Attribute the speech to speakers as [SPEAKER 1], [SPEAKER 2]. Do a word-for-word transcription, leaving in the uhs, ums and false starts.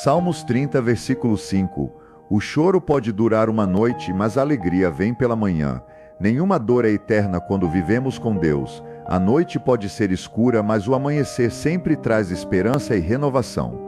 [SPEAKER 1] Salmos trinta, versículo cinco. O choro pode durar uma noite, mas a alegria vem pela manhã. Nenhuma dor é eterna quando vivemos com Deus. A noite pode ser escura, mas o amanhecer sempre traz esperança e renovação.